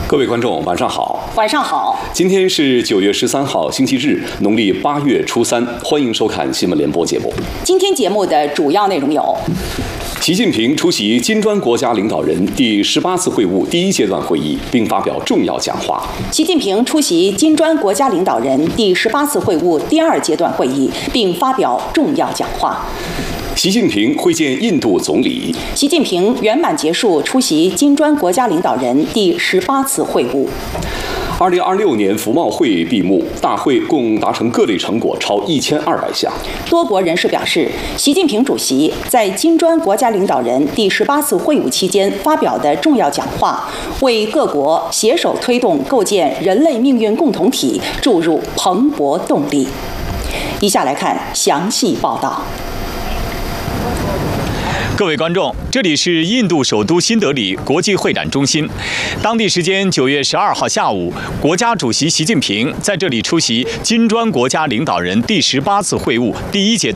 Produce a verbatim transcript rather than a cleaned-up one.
各位观众，晚上好。 晚上好。 今天是九月十三号，星期日，农历八月初三。欢迎收看新闻联播节目。 今天节目的主要内容有： 习近平出席金砖国家领导人第十八次会晤第一阶段会议，并发表重要讲话。 习近平出席金砖国家领导人第十八次会晤第二阶段会议，并发表重要讲话。 习近平会见印度总理。 习近平圆满结束出席金砖国家领导人第十八次会晤。 二零二六年服贸会闭幕，大会共达成各类成果超一千二百项。 多国人士表示，习近平主席在金砖国家领导人第十八次会晤期间发表的重要讲话，为各国携手推动构建人类命运共同体注入蓬勃动力。以下来看详细报道。 各位观众，这里是印度首都新德里国际会展中心。当地时间九月十二号下午，国家主席习近平在这里出席金砖国家领导人第十八次会晤第一阶